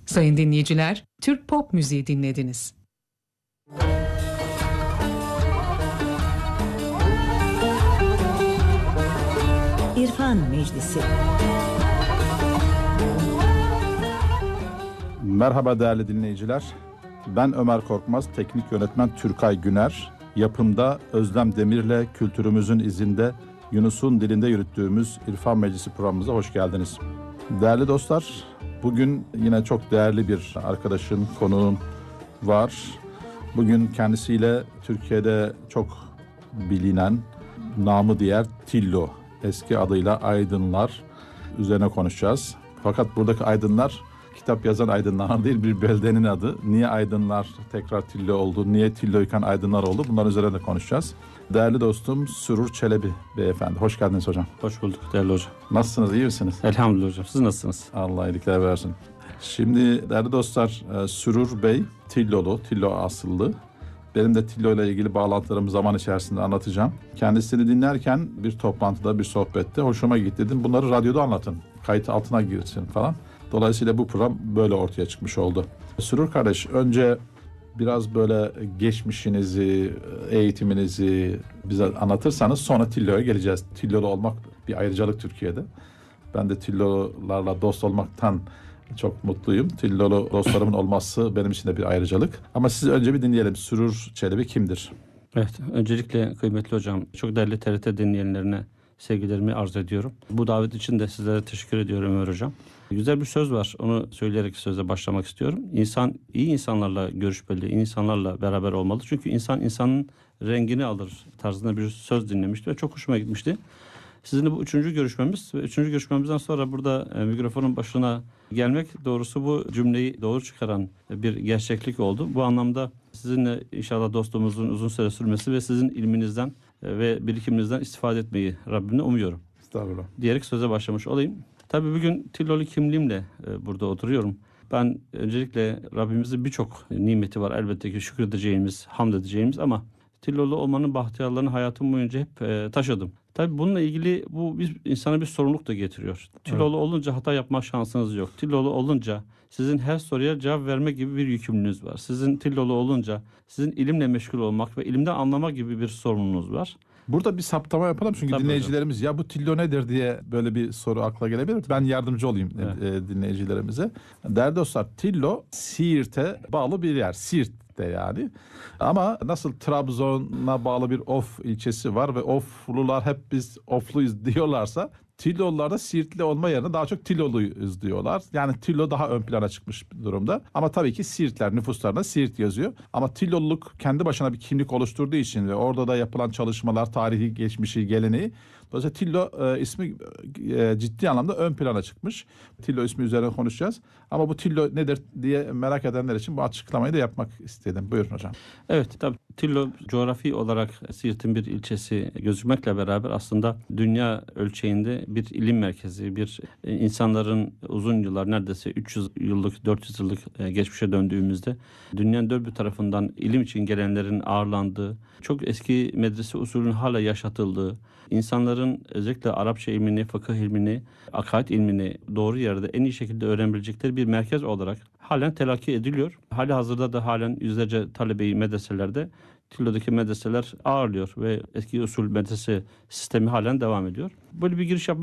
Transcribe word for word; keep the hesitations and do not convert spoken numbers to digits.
Sayın dinleyiciler, Türk pop müziği dinlediniz. İrfan Meclisi. Merhaba değerli dinleyiciler. Ben Ömer Korkmaz, teknik yönetmen Türkay Güner. Yapımda Özlem Demir'le kültürümüzün izinde Yunus'un dilinde yürüttüğümüz İrfan Meclisi programımıza hoş geldiniz. Değerli dostlar, bugün yine çok değerli bir arkadaşın, konuğum var. Bugün kendisiyle Türkiye'de çok bilinen, namı diğer Tillo, eski adıyla Aydınlar üzerine konuşacağız. Fakat buradaki Aydınlar, kitap yazan Aydınlar değil, bir beldenin adı. Niye Aydınlar tekrar Tillo oldu, niye Tilloyken Aydınlar oldu, bunların üzerine konuşacağız. Değerli dostum Sürur Çelebi beyefendi, hoş geldiniz hocam. Hoş bulduk değerli hocam. Nasılsınız, iyi misiniz? Elhamdülillah hocam, siz nasılsınız? Allah iyilikler versin. Şimdi değerli dostlar, Sürur Bey Tillolu, Tillo asıllı. Benim de Tillo ile ilgili bağlantılarımı zaman içerisinde anlatacağım. Kendisini dinlerken bir toplantıda, bir sohbette hoşuma gitti, dedim bunları radyoda anlatın, kayıt altına girsin falan. Dolayısıyla bu program böyle ortaya çıkmış oldu. Sürur kardeş, önce biraz böyle geçmişinizi, eğitiminizi bize anlatırsanız sonra Tillo'ya geleceğiz. Tillolu olmak bir ayrıcalık Türkiye'de. Ben de Tillolarla dost olmaktan çok mutluyum. Tillolu dostlarımın olması benim için de bir ayrıcalık. Ama siz önce bir dinleyelim. Sürur Çelebi kimdir? Evet, öncelikle kıymetli hocam, çok değerli T R T dinleyenlerine sevgilerimi arz ediyorum. Bu davet için de sizlere teşekkür ediyorum Ömer hocam. Güzel bir söz var, onu söyleyerek söze başlamak istiyorum. İnsan iyi insanlarla görüşmeli, iyi insanlarla beraber olmalı. Çünkü insan insanın rengini alır tarzında bir söz dinlemişti ve çok hoşuma gitmişti. Sizinle bu üçüncü görüşmemiz ve üçüncü görüşmemizden sonra burada e, mikrofonun başına gelmek doğrusu bu cümleyi doğru çıkaran bir gerçeklik oldu. Bu anlamda sizinle inşallah dostluğumuzun uzun süre sürmesi ve sizin ilminizden e, ve birikiminizden istifade etmeyi Rabbimle umuyorum. Estağfurullah. Diyerek söze başlamış olayım. Tabii bugün Tillolu kimliğimle e, burada oturuyorum. Ben öncelikle Rabbimizin birçok nimeti var elbette ki şükredeceğimiz, hamd edeceğimiz ama Tillolu olmanın bahtiyarlarını hayatım boyunca hep e, taşıdım. Tabii bununla ilgili bu bir, insana bir sorumluluk da getiriyor. Tillolu evet. olunca hata yapma şansınız yok. Tillolu olunca sizin her soruya cevap verme gibi bir yükümlülüğünüz var. Sizin Tillolu olunca sizin ilimle meşgul olmak ve ilimden anlama gibi bir sorumluluğunuz var. Burada bir saptama yapalım çünkü Tabii dinleyicilerimiz hocam. Ya bu Tillo nedir diye böyle bir soru akla gelebilir. Ben yardımcı olayım evet. e, dinleyicilerimize. Değerli dostlar, Tillo Siirt'e bağlı bir yer. Siirt'te yani. Ama nasıl Trabzon'a bağlı bir Of ilçesi var ve Oflular hep biz Ofluyuz diyorlarsa, Tillolular da Siirtli olma yerine daha çok Tilloluyuz diyorlar. Yani Tillo daha ön plana çıkmış durumda. Ama tabii ki Siirtler nüfuslarında Siirt yazıyor. Ama Tilloluluk kendi başına bir kimlik oluşturduğu için ve orada da yapılan çalışmalar, tarihi geçmişi, geleneği. Dolayısıyla Tillo e, ismi e, ciddi anlamda ön plana çıkmış. Tillo ismi üzerine konuşacağız. Ama bu Tillo nedir diye merak edenler için bu açıklamayı da yapmak istedim. Buyurun hocam. Evet, tabii Tillo coğrafi olarak Siirt'in bir ilçesi gözükmekle beraber aslında dünya ölçeğinde bir ilim merkezi, bir insanların uzun yıllar, neredeyse üç yüz yıllık, dört yüz yıllık geçmişe döndüğümüzde dünyanın dört bir tarafından ilim için gelenlerin ağırlandığı, çok eski medrese usulünün hala yaşatıldığı, insanların özellikle Arapça ilmini, fıkıh ilmini, akaid ilmini doğru yerde en iyi şekilde öğrenebilecekleri bir merkez olarak halen telakki ediliyor. Hali hazırda da halen yüzlerce talebeyi medreselerde Tillo'daki medreseler ağırlıyor ve eski usul medrese sistemi halen devam ediyor. Böyle bir giriş yapmak